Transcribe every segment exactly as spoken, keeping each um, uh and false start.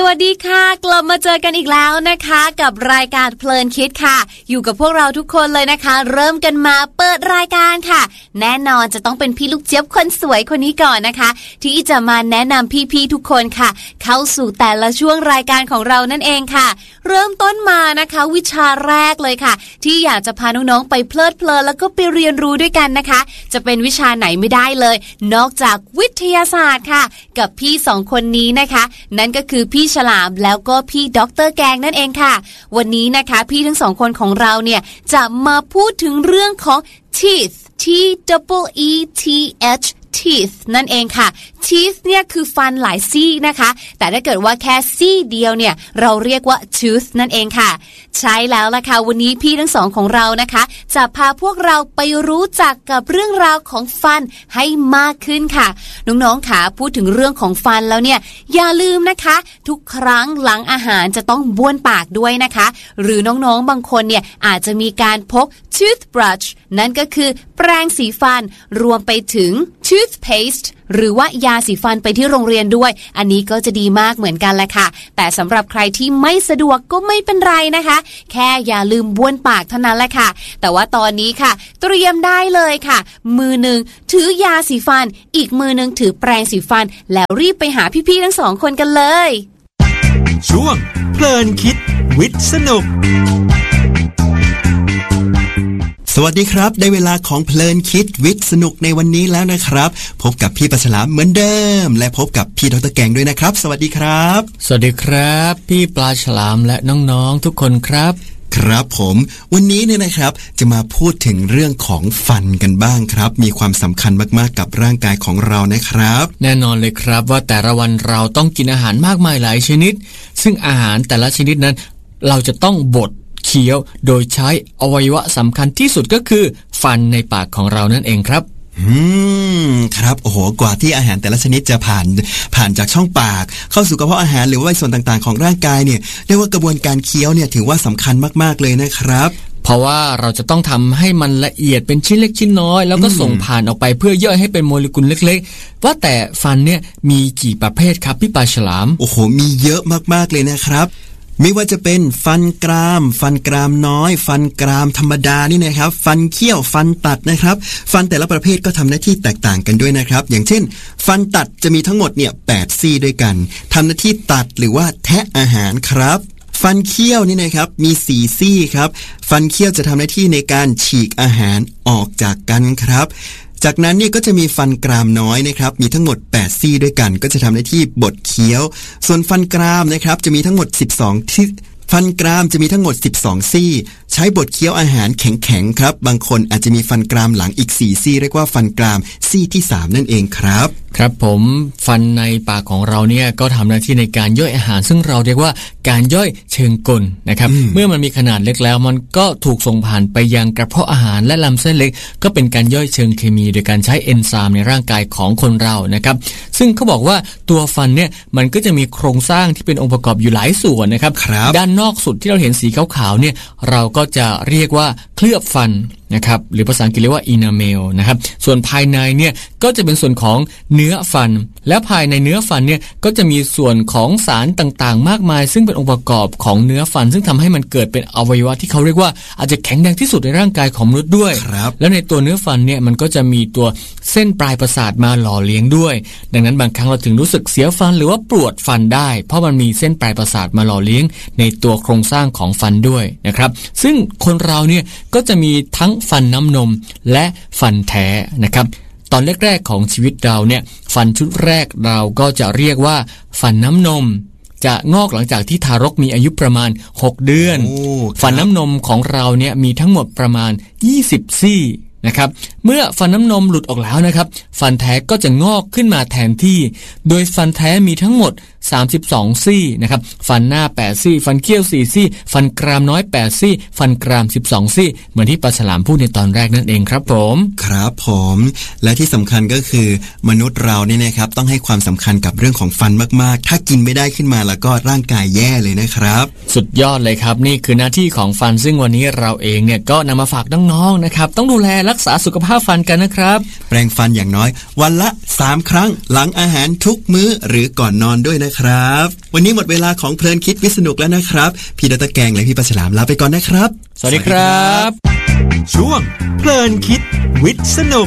วัสดีค่ะกลับมาเจอกันอีกแล้วนะคะกับรายการเพลินคิดค่ะอยู่กับพวกเราทุกคนเลยนะคะเริ่มกันมาเปิดรายการค่ะแน่นอนจะต้องเป็นพี่ลูกเจี๊ยบคนสวยคนนี้ก่อนนะคะที่จะมาแนะนำพี่ๆทุกคนค่ะเข้าสู่แต่ละช่วงรายการของเรานั่นเองค่ะเริ่มต้นมานะคะวิชาแรกเลยค่ะที่อยากจะพาน้องๆไปเพลิดเพลินแล้วก็ไปเรียนรู้ด้วยกันนะคะจะเป็นวิชาไหนไม่ได้เลยนอกจากวิทยาศาสตร์ค่ะกับพี่สองคนนี้นะคะนั่นก็คือพี่ฉลามแล้วก็พี่ด็อกเตอร์แกงนั่นเองค่ะวันนี้นะคะพี่ทั้งสองคนของเราเนี่ยจะมาพูดถึงเรื่องของ teeth T double E T H teeth นั่นเองค่ะ teeth เนี่ยคือฟันหลายซี่นะคะแต่ถ้าเกิดว่าแค่ซี่เดียวเนี่ยเราเรียกว่า tooth นั่นเองค่ะใช่แล้วล่ะค่ะวันนี้พี่ทั้งสองของเรานะคะจะพาพวกเราไปรู้จักกับเรื่องราวของฟันให้มากขึ้นค่ะน้องๆค่ะพูดถึงเรื่องของฟันแล้วเนี่ยอย่าลืมนะคะทุกครั้งหลังอาหารจะต้องบ้วนปากด้วยนะคะหรือน้องๆบางคนเนี่ยอาจจะมีการพก toothbrush นั่นก็คือแปรงสีฟันรวมไปถึง toothpaste หรือว่ายาสีฟันไปที่โรงเรียนด้วยอันนี้ก็จะดีมากเหมือนกันแหละค่ะแต่สำหรับใครที่ไม่สะดวกก็ไม่เป็นไรนะคะแค่อย่าลืมบ้วนปากเท่านั้นแหละค่ะแต่ว่าตอนนี้ค่ะเตรียมได้เลยค่ะมือหนึ่งถือยาสีฟันอีกมือหนึ่งถือแปรงสีฟันแล้วรีบไปหาพี่ๆทั้งสองคนกันเลยช่วงเพลินคิดวิทย์สนุกสวัสดีครับได้เวลาของเพลินคิดวิทย์สนุกในวันนี้แล้วนะครับพบกับพี่ปลาฉลามเหมือนเดิมและพบกับพี่ดร.แกงด้วยนะครับสวัสดีครับสวัสดีครับพี่ปลาฉลามและน้องๆทุกคนครับครับผมวันนี้เนี่ยนะครับจะมาพูดถึงเรื่องของฟันกันบ้างครับมีความสำคัญมากๆกับร่างกายของเรานะครับแน่นอนเลยครับว่าแต่ละวันเราต้องกินอาหารมากมายหลายชนิดซึ่งอาหารแต่ละชนิดนั้นเราจะต้องบดเคี้ยวโดยใช้อวัยวะสำคัญที่สุดก็คือฟันในปากของเรานั่นเองครับอืมครับโอ้โหกว่าที่อาหารแต่ละชนิดจะผ่านผ่านจากช่องปากเข้าสู่กระเพาะอาหารหรือว่าส่วนต่างๆของร่างกายเนี่ยเรียกว่ากระบวนการเคี้ยวเนี่ยถือว่าสำคัญมากๆเลยนะครับเพราะว่าเราจะต้องทำให้มันละเอียดเป็นชิ้นเล็กชิ้นน้อยแล้วก็ส่งผ่านออกไปเพื่อย่อยให้เป็นโมเลกุลเล็กๆว่าแต่ฟันเนี่ยมีกี่ประเภทครับพี่ปลาฉลามโอ้โหมีเยอะมากๆเลยนะครับไม่ว่าจะเป็นฟันกรามฟันกรามน้อยฟันกรามธรรมดานี่นะครับฟันเคี้ยวฟันตัดนะครับฟันแต่ละประเภทก็ทำหน้าที่แตกต่างกันด้วยนะครับอย่างเช่นฟันตัดจะมีทั้งหมดเนี่ยแปดซี่ด้วยกันทำหน้าที่ตัดหรือว่าแทะอาหารครับฟันเคี้ยวนี่นะครับมีสี่ซี่ครับฟันเคี้ยวจะทำหน้าที่ในการฉีกอาหารออกจากกันครับจากนั้นเนี่ยก็จะมีฟันกรามน้อยนะครับมีทั้งหมดแปดซี่ด้วยกันก็จะทำหน้าที่บดเคี้ยวส่วนฟันกรามนะครับจะมีทั้งหมดสิบสองที่ฟันกรามจะมีทั้งหมดสิบสองซี่ใช้บดเคี้ยวอาหารแข็งๆครับบางคนอาจจะมีฟันกรามหลังอีกสี่ซี่เรียกว่าฟันกรามซี่ที่สามนั่นเองครับครับผมฟันในปากของเราเนี่ยก็ทำหน้าที่ในการย่อยอาหารซึ่งเราเรียกว่าการย่อยเชิงกลนะครับเมื่อมันมีขนาดเล็กแล้วมันก็ถูกส่งผ่านไปยังกระเพาะอาหารและลำไส้เล็กก็เป็นการย่อยเชิงเคมีโดยการใช้เอนไซม์ในร่างกายของคนเรานะครับซึ่งเขาบอกว่าตัวฟันเนี่ยมันก็จะมีโครงสร้างที่เป็นองค์ประกอบอยู่หลายส่วนนะครับด้านนอกสุดที่เราเห็นสีขาวๆเนี่ยเราก็จะเรียกว่าเคลือบฟันนะครับหรือภาษาอังกฤษเรียกว่า enamel นะครับส่วนภายในเนี่ยก็จะเป็นส่วนของเนื้อฟันและภายในเนื้อฟันเนี่ยก็จะมีส่วนของสารต่างๆมากมายซึ่งเป็นองค์ประกอบของเนื้อฟันซึ่งทำให้มันเกิดเป็นอวัยวะที่เขาเรียกว่าอาจจะแข็งแรงที่สุดในร่างกายของมนุษย์ด้วยแล้วในตัวเนื้อฟันเนี่ยมันก็จะมีตัวเส้นปลายประสาทมาหล่อเลี้ยงด้วยดังนั้นบางครั้งเราถึงรู้สึกเสียฟันหรือว่าปวดฟันได้เพราะมันมีเส้นปลายประสาทมาหล่อเลี้ยงในตัวโครงสร้างของฟันด้วยนะครับซึ่งคนเราเนี่ยก็จะมีทั้งฟันน้ำนมและฟันแท้นะครับตอนแรกๆของชีวิตเราเนี่ยฟันชุดแรกเราก็จะเรียกว่าฟันน้ำนมจะงอกหลังจากที่ทารกมีอายุประมาณหกเดือนฟันน้ำนมของเราเนี่ยมีทั้งหมดประมาณยี่สิบซี่นะครับเมื่อฟันน้ำนมหลุดออกแล้วนะครับฟันแท้ก็จะงอกขึ้นมาแทนที่โดยฟันแท้มีทั้งหมดสามสิบสองซี่นะครับฟันหน้าแปดซี่ฟันเคี้ยวสี่ซี่ฟันกรามน้อยแปดซี่ฟันกรามสิบสองซี่เหมือนที่ปลาฉลามพูดในตอนแรกนั่นเองครับผมครับผมและที่สำคัญก็คือมนุษย์เราเนี่ยนะครับต้องให้ความสำคัญกับเรื่องของฟันมากๆถ้ากินไม่ได้ขึ้นมาแล้วก็ร่างกายแย่เลยนะครับสุดยอดเลยครับนี่คือหน้าที่ของฟันซึ่งวันนี้เราเองเนี่ยก็นำมาฝากน้องๆนะครับต้องดูแลและรักษาสุขภาพฟันกันนะครับแปรงฟันอย่างน้อยวันละสามครั้งหลังอาหารทุกมื้อหรือก่อนนอนด้วยนะครับวันนี้หมดเวลาของเพลินคิดวิทย์สนุกแล้วนะครับพี่ดร.แกงและพี่ปลาฉลามลาไปก่อนนะครับสวัสดีครับช่วงเพลินคิดวิทย์สนุก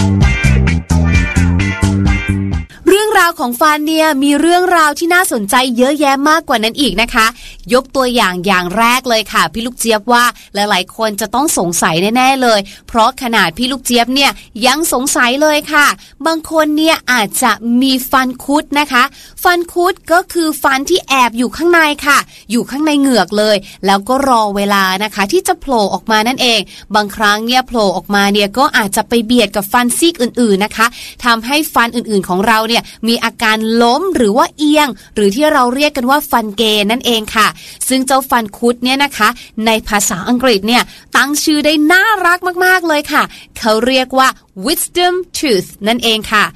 เรื่องราวของฟันเนี่ยมีเรื่องราวที่น่าสนใจเยอะแยะมากกว่านั้นอีกนะคะยกตัวอย่างอย่างแรกเลยค่ะพี่ลูกเจี๊ยบว่าหลายๆคนจะต้องสงสัยแน่ๆเลยเพราะขนาดพี่ลูกเจี๊ยบเนี่ยยังสงสัยเลยค่ะบางคนเนี่ยอาจจะมีฟันคุดนะคะฟันคุดก็คือฟันที่แอบอยู่ข้างในค่ะอยู่ข้างในเหงือกเลยแล้วก็รอเวลานะคะที่จะโผล่ออกมานั่นเองบางครั้งเนี่ยโผล่ออกมาเนี่ยก็อาจจะไปเบียดกับฟันซีกอื่นๆนะคะทำให้ฟันอื่นๆของเราเนี่ยมีอาการล้มหรือว่าเอียงหรือที่เราเรียกกันว่าฟันเกนั่นเองค่ะซึ่งเจ้าฟันคุดเนี่ยนะคะในภาษาอังกฤษเนี่ยตั้งชื่อได้น่ารักมากๆเลยค่ะเขาเรียกว่า wisdom tooth นั่นเองค่ะ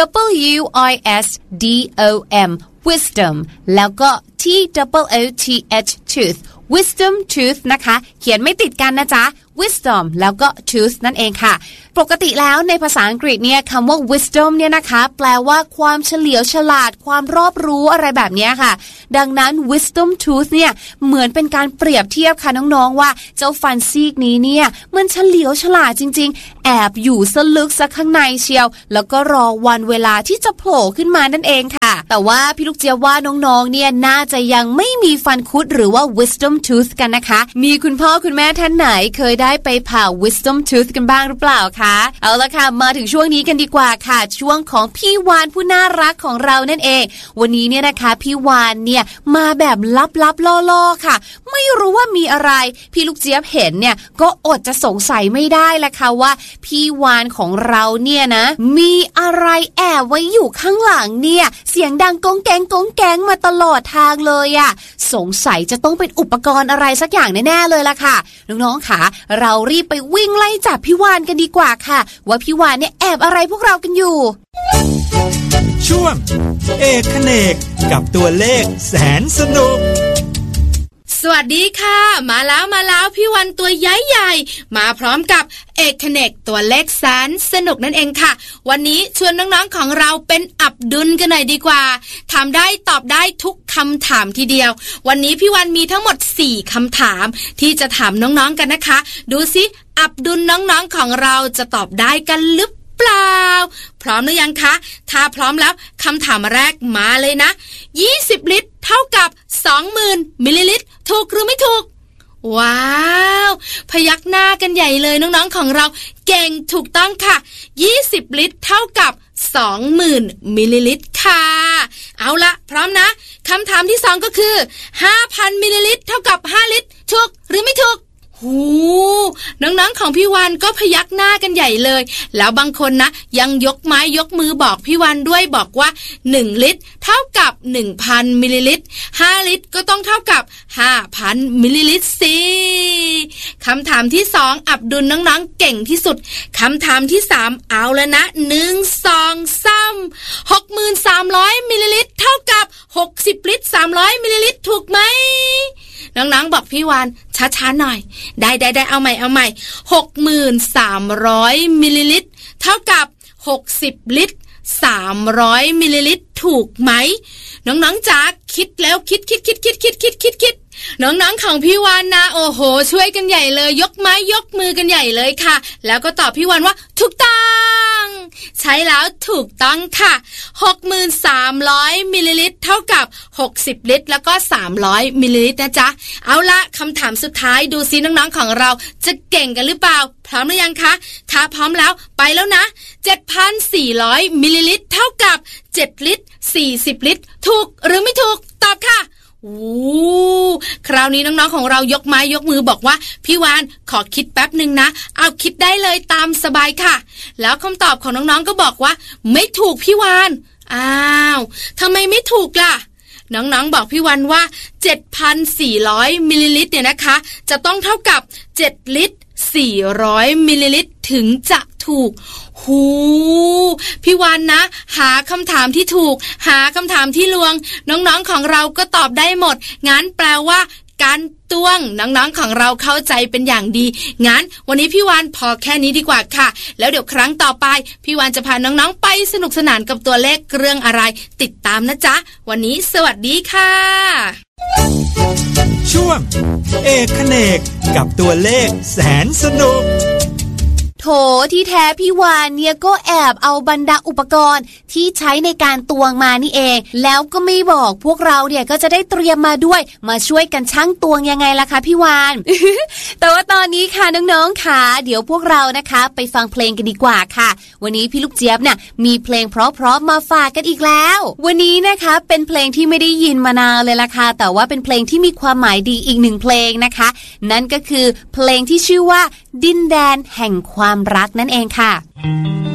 W I S D O M wisdom แล้วก็ T O O T H tooth wisdom tooth นะคะเขียนไม่ติดกันนะจ๊ะ wisdom แล้วก็ tooth นั่นเองค่ะปกติแล้วในภาษาอังกฤษเนี่ยคำว่า wisdom เนี่ยนะคะแปลว่าความเฉลียวฉลาดความรอบรู้อะไรแบบนี้ค่ะดังนั้น wisdom tooth เนี่ยเหมือนเป็นการเปรียบเทียบค่ะน้องๆว่าเจ้าฟันซีกนี้เนี่ยมันเฉลียวฉลาดจริงๆแอบอยู่ซะลึกซะข้างในเชียวแล้วก็รอวันเวลาที่จะโผล่ขึ้นมานั่นเองค่ะแต่ว่าพี่ลูกเจี๊ยบว่าน้องๆเนี่ยน่าจะยังไม่มีฟันคุดหรือว่า wisdom tooth กันนะคะมีคุณพ่อคุณแม่ท่านไหนเคยได้ไปผ่า wisdom tooth กันบ้างหรือเปล่าคะเอาละค่ะมาถึงช่วงนี้กันดีกว่าค่ะช่วงของพี่วานผู้น่ารักของเรานั่นเองวันนี้เนี่ยนะคะพี่วานเนี่ยมาแบบลับๆล่อๆค่ะไม่รู้ว่ามีอะไรพี่ลูกเจี๊ยบเห็นเนี่ยก็อดจะสงสัยไม่ได้ละค่ะว่าพี่วานของเราเนี่ยนะมีอะไรแอบไว้อยู่ข้างหลังเนี่ยเสียงดังก้องแกงก้องแกงมาตลอดทางเลยอะสงสัยจะต้องเป็นอุปกรณ์อะไรสักอย่างแน่ๆเลยล่ะค่ะน้องๆค่ะเรารีบไปวิ่งไล่จับพี่วานกันดีกว่าค่ะว่าพี่วานเนี่ยแอบอะไรพวกเรากันอยู่ช่วงเอกเขนกกับตัวเลขแสนสนุกสวัสดีค่ะมาแล้วมาแล้วพี่วันตัวใหญ่ๆมาพร้อมกับเอกเขนกตัวเลขแสนสนุกนั่นเองค่ะวันนี้ชวนน้องๆของเราเป็นอับดุลกันหน่อยดีกว่าถามได้ตอบได้ทุกคำถามทีเดียววันนี้พี่วันมีทั้งหมดสี่คำถามที่จะถามน้องๆกันนะคะดูสิอับดุลน้องๆของเราจะตอบได้กันหรือเปล่าพร้อมหรือยังคะถ้าพร้อมแล้วคำถามแรกมาเลยนะยี่สิบลิตรเท่ากับ สองหมื่น มิลลิลิตรถูกหรือไม่ถูกว้าวพยักหน้ากันใหญ่เลยน้องๆของเราเก่งถูกต้องค่ะยี่สิบลิตรเท่ากับ สองหมื่น มิลลิลิตรค่ะเอาละพร้อมนะคำถามที่สองก็คือ ห้าพัน มิลลิลิตรเท่ากับห้าลิตรถูกหรือไม่ถูกหูน้องๆของพี่วันก็พยักหน้ากันใหญ่เลยแล้วบางคนนะยังยกไม้ยกมือบอกพี่วันด้วยบอกว่าหนึ่งลิตรเท่ากับ หนึ่งพัน มิลลิลิตรห้าลิตรก็ต้องเท่ากับ ห้าพัน มิลลิลิตรสิคำถามที่สองอับดุลน้องๆเก่งที่สุดคำถามที่สามเอาแล้วนะหนึ่ง สอง สาม หกหมื่นสามร้อย มิลลิลิตรเท่ากับหกสิบลิตรสามร้อยมิลลิลิตรถูกไหมน้องๆบอกพี่วานช้าๆหน่อยได้ได้ได้เอาใหม่เอาใหม่ หกหมื่นสามร้อย มิลลิลิตรเท่ากับหกสิบลิตรสามร้อยมิลลิลิตรถูกไหมน้องๆจ๋าคิดแล้วคิดคิดคิดคิดคิดคิดคิดคิดน้องๆของพี่วานนะโอ้โหช่วยกันใหญ่เลยยกไม้ยกมือกันใหญ่เลยค่ะแล้วก็ตอบพี่วานว่าถูกต้องใช่แล้วถูกต้องค่ะ หกหมื่นสามร้อย มิลลิลิตรเท่ากับหกสิบลิตรแล้วก็สามร้อยมิลลิลิตรนะจ๊ะเอาละคำถามสุดท้ายดูซิน้องๆของเราจะเก่งกันหรือเปล่าพร้อมหรือยังคะถ้าพร้อมแล้วไปแล้วนะ เจ็ดพันสี่ร้อย มิลลิลิตรเท่ากับเจ็ดลิตรสี่สิบลิตรถูกหรือไม่ถูกตอบค่ะโอ้คราวนี้น้องๆของเรายกไม้ยกมือบอกว่าพี่วานขอคิดแป๊บนึงนะเอาคิดได้เลยตามสบายค่ะแล้วคำตอบของน้องๆก็บอกว่าไม่ถูกพี่วานอ้าวทำไมไม่ถูกล่ะน้องๆบอกพี่วานว่า เจ็ดพันสี่ร้อย มิลลิลิตรเนี่ยนะคะจะต้องเท่ากับเจ็ดลิตรสี่ร้อยมิลลิลิตรถึงจะถูกหูพี่วานนะหาคำถามที่ถูกหาคำถามที่ลวงน้องๆของเราก็ตอบได้หมดงั้นแปลว่าการตวงน้องๆของเราเข้าใจเป็นอย่างดีงั้นวันนี้พี่วานพอแค่นี้ดีกว่าค่ะแล้วเดี๋ยวครั้งต่อไปพี่วานจะพาน้องๆไปสนุกสนานกับตัวเลขเรื่องอะไรติดตามนะจ๊ะวันนี้สวัสดีค่ะช่วงเอกเขนกกับตัวเลขแสนสนุกโถที่แท้พี่วานเนี่ยก็แอบเอาบรรดาอุปกรณ์ที่ใช้ในการตวงมานี่เองแล้วก็ไม่บอกพวกเราเนี่ยก็จะได้เตรียมมาด้วยมาช่วยกันชั่งตวงยังไงล่ะคะพี่วาน แต่ว่าตอนนี้ค่ะน้องๆค่ะเดี๋ยวพวกเรานะคะไปฟังเพลงกันดีกว่าค่ะวันนี้พี่ลูกเจี๊ยบเนี่ยมีเพลงเพราะๆมาฝากกันอีกแล้ววันนี้นะคะเป็นเพลงที่ไม่ได้ยินมานานเลยล่ะค่ะแต่ว่าเป็นเพลงที่มีความหมายดีอีกหนึ่งเพลงนะคะนั่นก็คือเพลงที่ชื่อว่าดินแดนแห่งความรักนั่นเองค่ะ